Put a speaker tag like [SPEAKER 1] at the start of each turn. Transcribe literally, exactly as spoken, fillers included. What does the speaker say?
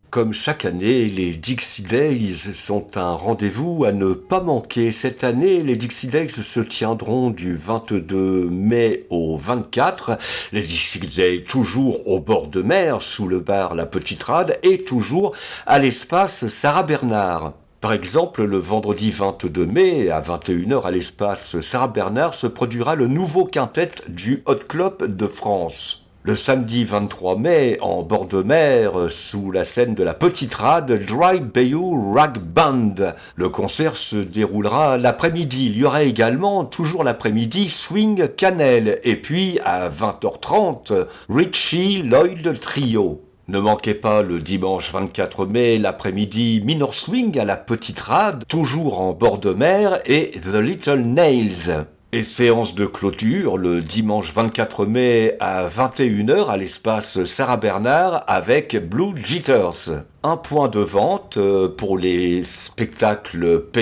[SPEAKER 1] Comme chaque année, les Dixie Days sont un rendez-vous à ne pas manquer. Cette année, les Dixie Days se tiendront du vingt-deux mai au vingt-quatre. Les Dixie Days toujours au bord de mer, sous le bar La Petite Rade, et toujours à l'espace Sarah Bernard. Par exemple, le vendredi vingt-deux mai, à vingt et une heures à l'espace Sarah Bernard, se produira le nouveau quintet du Hot Club de France. Le samedi vingt-trois mai, en bord de mer, sous la scène de la Petite Rade, Dry Bayou Rag Band. Le concert se déroulera l'après-midi. Il y aura également, toujours l'après-midi, Swing Cannelle. Et puis, à vingt heures trente, Richie Lloyd Trio. Ne manquez pas le dimanche vingt-quatre mai, l'après-midi, Minor Swing à la Petite Rade, toujours en bord de mer, et The Little Nails. Et séance de clôture le dimanche vingt-quatre mai à vingt et une heures à l'espace Sarah Bernard avec Blue Jitters. Un point de vente pour les spectacles